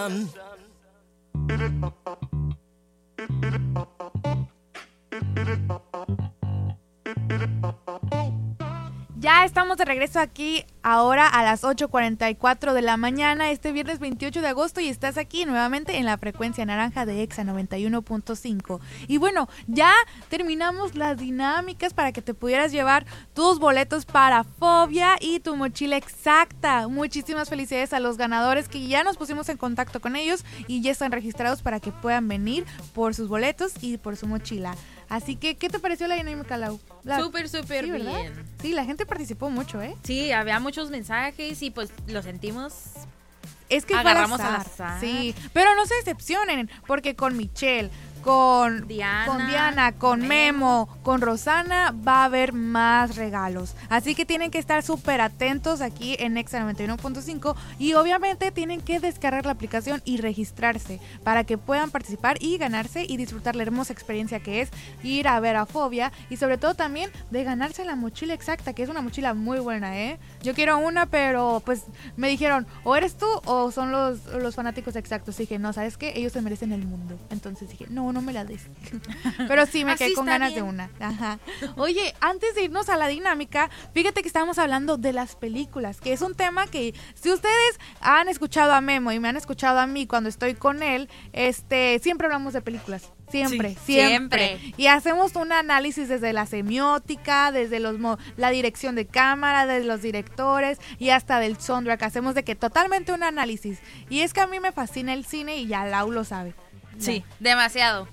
Ya estamos de regreso aquí ahora a las 8:44 de la mañana, este viernes 28 de agosto, y estás aquí nuevamente en la frecuencia naranja de Exa 91.5. Y bueno, ya terminamos las dinámicas para que te pudieras llevar tus boletos para Fobia y tu mochila exacta. Muchísimas felicidades a los ganadores, que ya nos pusimos en contacto con ellos y ya están registrados para que puedan venir por sus boletos y por su mochila. Así que, ¿qué te pareció la dinámica, Lau? Súper sí, bien. Sí, la gente participó mucho, ¿eh? Sí, había muchos mensajes y pues lo sentimos. Es que agarramos fue al al azar. azar. Sí, pero no se decepcionen, porque con Michelle, con Diana, con Memo, con Rosana va a haber más regalos. Así que tienen que estar súper atentos aquí en Exa 91.5 y obviamente tienen que descargar la aplicación y registrarse para que puedan participar y ganarse y disfrutar la hermosa experiencia que es ir a ver a Fobia, y sobre todo también de ganarse la mochila exacta, que es una mochila muy buena, ¿eh? Yo quiero una, pero pues me dijeron, o eres tú o son los fanáticos exactos. Y dije, no, ¿sabes qué? Ellos se merecen el mundo. Entonces dije, no me la des. Pero sí, me quedé con ganas de una. Ajá. Oye, antes de irnos a la dinámica, fíjate que estábamos hablando de las películas, que es un tema que si ustedes han escuchado a Memo y me han escuchado a mí cuando estoy con él, siempre hablamos de películas. Siempre. Y hacemos un análisis desde la semiótica, desde la dirección de cámara, desde los directores y hasta del soundtrack. Hacemos de que totalmente un análisis. Y es que a mí me fascina el cine y ya Lau lo sabe. Sí, demasiado.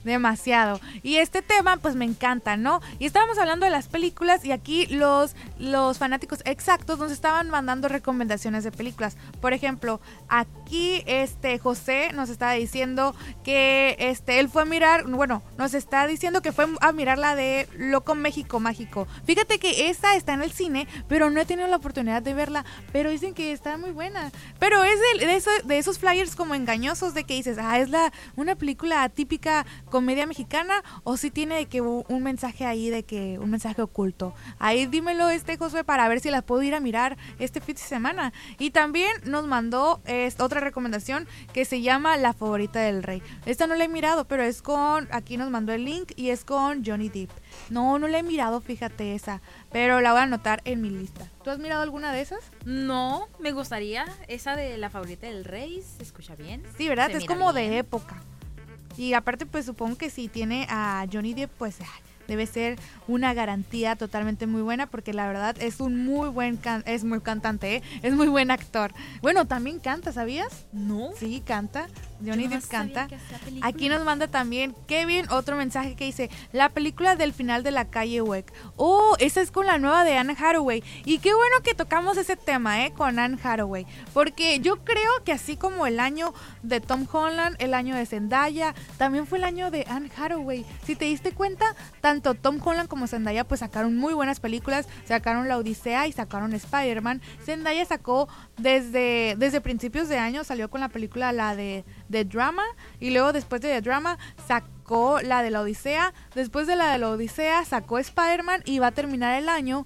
Y este tema pues me encanta, ¿no? Y estábamos hablando de las películas y aquí los fanáticos exactos nos estaban mandando recomendaciones de películas. Por ejemplo, aquí José nos estaba diciendo que él fue a mirar, nos está diciendo que fue a mirar la de Loco México Mágico. Fíjate que esa está en el cine, pero no he tenido la oportunidad de verla, pero dicen que está muy buena. Pero es de esos flyers como engañosos de que dices, es una película típica comedia mexicana, o si tiene de que un mensaje ahí, de que un mensaje oculto. Ahí dímelo, Josué, para ver si la puedo ir a mirar este fin de semana. Y también nos mandó otra recomendación que se llama La Favorita del Rey. Esta no la he mirado, pero aquí nos mandó el link y es con Johnny Depp. No la he mirado, fíjate esa, pero la voy a anotar en mi lista. ¿Tú has mirado alguna de esas? No, me gustaría. Esa de La Favorita del Rey, ¿se escucha bien? Sí, ¿verdad? Es como bien. De época. Y aparte, pues supongo que si tiene a Johnny Depp, pues debe ser una garantía totalmente muy buena, porque la verdad es un muy buen es muy cantante, ¿eh? Es muy buen actor. Bueno, también canta, ¿sabías? No. Sí, canta. Johnny Depp canta. Aquí nos manda también Kevin otro mensaje que dice, la película del final de La Calle Huec. Oh, esa es con la nueva de Anne Hathaway. Y qué bueno que tocamos ese tema, con Anne Hathaway, porque yo creo que así como el año de Tom Holland, el año de Zendaya, también fue el año de Anne Hathaway. Si te diste cuenta, tanto Tom Holland como Zendaya pues sacaron muy buenas películas, sacaron La Odisea y sacaron Spider-Man. Zendaya sacó desde principios de año, salió con la película la de The Drama, y luego después de The Drama sacó la de La Odisea, después de la Odisea sacó Spider-Man y va a terminar el año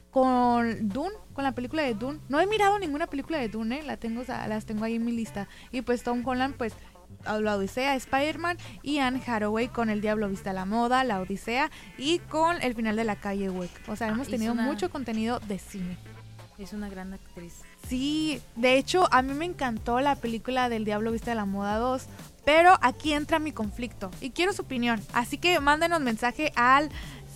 con Dune, con la película de Dune. No he mirado ninguna película de Dune, las tengo ahí en mi lista. Y pues Tom Holland, pues La Odisea, Spider-Man, y Anne Hathaway con El Diablo Viste a la Moda, La Odisea, y con El Final de La Calle Huec. O sea, hemos tenido mucho contenido de cine. Es una gran actriz. Sí, de hecho, a mí me encantó la película del Diablo Viste a la Moda 2, pero aquí entra mi conflicto y quiero su opinión. Así que mándenos mensaje al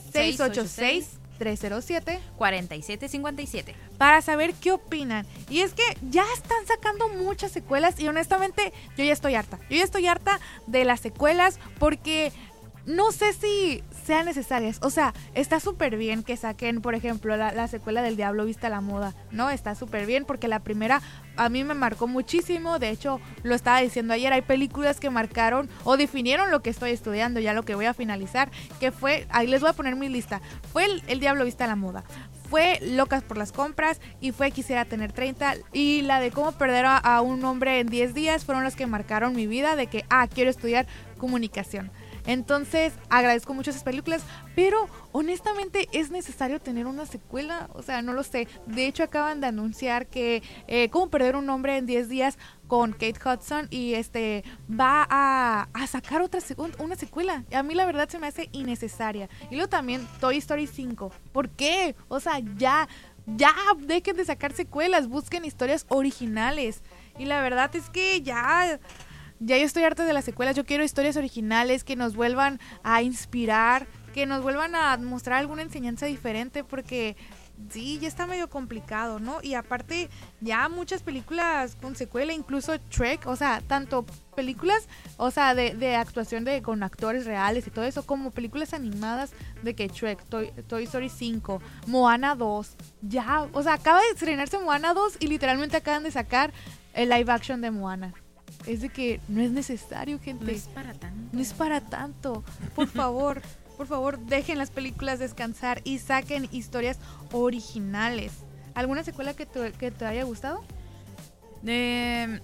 686-307-4757 para saber qué opinan. Y es que ya están sacando muchas secuelas y honestamente yo ya estoy harta. Yo ya estoy harta de las secuelas porque no sé si sean necesarias. O sea, está súper bien que saquen, por ejemplo, la secuela del Diablo Viste a la Moda, ¿no? Está súper bien porque la primera a mí me marcó muchísimo. De hecho, lo estaba diciendo ayer, hay películas que marcaron o definieron lo que estoy estudiando, ya lo que voy a finalizar, que fue, ahí les voy a poner mi lista. Fue el Diablo Viste a la Moda, fue Locas por las Compras y fue Quisiera tener 30, y la de Cómo perder a un hombre en 10 días fueron las que marcaron mi vida de que, quiero estudiar comunicación. Entonces, agradezco mucho esas películas, pero honestamente, ¿es necesario tener una secuela? O sea, no lo sé. De hecho, acaban de anunciar que Cómo perder un hombre en 10 días con Kate Hudson y va a sacar una secuela. A mí la verdad se me hace innecesaria. Y luego también Toy Story 5. ¿Por qué? O sea, ya dejen de sacar secuelas, busquen historias originales. Y la verdad es que ya yo estoy harta de las secuelas. Yo quiero historias originales que nos vuelvan a inspirar, que nos vuelvan a mostrar alguna enseñanza diferente, porque sí, ya está medio complicado, ¿no? Y aparte, ya muchas películas con secuela, incluso Shrek, o sea, tanto películas, o sea, de actuación con actores reales y todo eso, como películas animadas de que Shrek, Toy Story 5, Moana 2, ya, o sea, acaba de estrenarse Moana 2 y literalmente acaban de sacar el live action de Moana. Es de que no es necesario, gente. No es para tanto. No es para tanto. Por favor, por favor, dejen las películas descansar y saquen historias originales. ¿Alguna secuela que te haya gustado? No.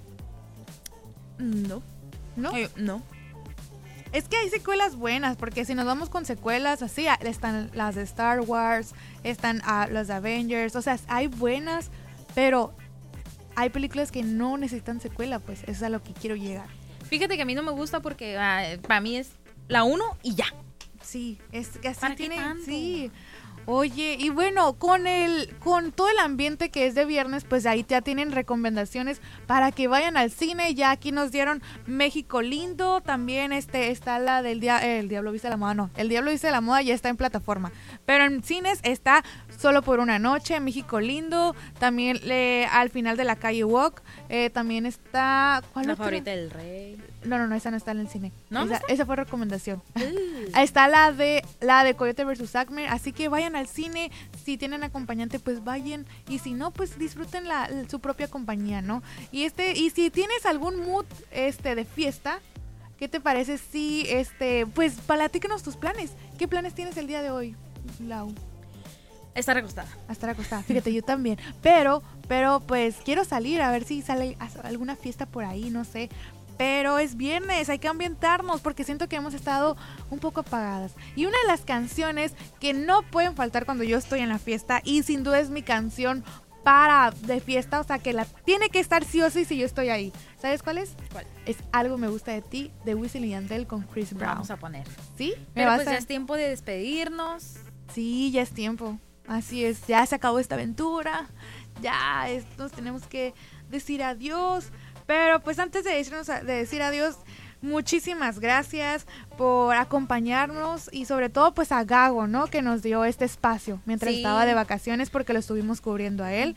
¿No? No. Es que hay secuelas buenas, porque si nos vamos con secuelas así, están las de Star Wars, están las de Avengers, o sea, hay buenas, pero hay películas que no necesitan secuela, pues eso es a lo que quiero llegar. Fíjate que a mí no me gusta porque para mí es la 1 y ya. Sí, es que así ¿Para tiene, qué tanto? sí. Oye, y bueno, con todo el ambiente que es de viernes, pues ahí ya tienen recomendaciones para que vayan al cine. Ya aquí nos dieron México Lindo, también está la del El Diablo Viste la Moda, no, El Diablo Viste la Moda ya está en plataforma, pero en cines está Solo por una noche, México Lindo, también Al final de la calle Walk, también está... ¿cuál La otra? favorita del rey. No, esa no está en el cine. ¿No? Esa fue recomendación. Está la de Coyote vs. Acme, así que vayan al cine. Si tienen acompañante, pues vayan, y si no, pues disfruten su propia compañía, ¿no? Y si tienes algún mood de fiesta, ¿qué te parece si pues platícanos tus planes? ¿Qué planes tienes el día de hoy, Lau? Estar acostada. A estar acostada. Fíjate, yo también. Pero pues quiero salir a ver si sale alguna fiesta por ahí, no sé. Pero es viernes, hay que ambientarnos porque siento que hemos estado un poco apagadas. Y una de las canciones que no pueden faltar cuando yo estoy en la fiesta, y sin duda es mi canción de fiesta, o sea que tiene que estar sí o sí si yo estoy ahí. ¿Sabes cuál es? ¿Cuál? Es Algo me gusta de ti, de Wisin y Yandel con Chris Brown. Vamos a poner. ¿Sí? Pero pues ya es tiempo de despedirnos. Sí, ya es tiempo. Así es, ya se acabó esta aventura. Ya nos tenemos que decir adiós. Pero pues antes de decir adiós, muchísimas gracias por acompañarnos, y sobre todo pues a Gago, ¿no? Que nos dio este espacio mientras estaba de vacaciones, porque lo estuvimos cubriendo a él.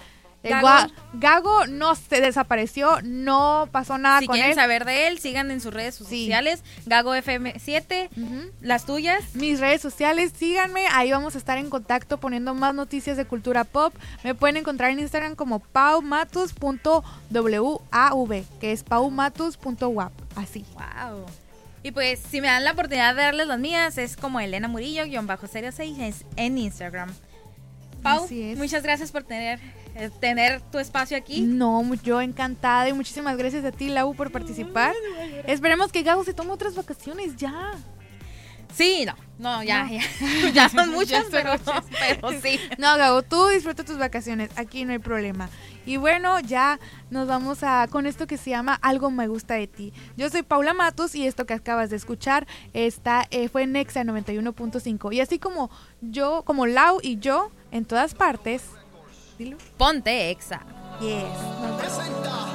Gago no se desapareció, no pasó nada con él. Si quieren saber de él, sigan en sus redes sociales, Gago FM7, las tuyas. Mis redes sociales, síganme, ahí vamos a estar en contacto poniendo más noticias de cultura pop. Me pueden encontrar en Instagram como paumatus.wav, que es paumatus.wav, así. Wow. Y pues si me dan la oportunidad de darles las mías, es como Elena Murillo, _06 en Instagram. Pau, muchas gracias por tener tu espacio aquí. No, yo encantada, y muchísimas gracias a ti, Lau, por participar. Esperemos que Gago se tome otras vacaciones ya. Sí, ya son muchas, pero sí. No, Gago, tú disfruta tus vacaciones, aquí no hay problema. Y bueno, ya nos vamos con esto que se llama Algo me gusta de ti. Yo soy Paula Matus, y esto que acabas de escuchar fue en Nexa 91.5. Y así como Lau y yo, en todas partes, dilo. Ponte Exa. Yes.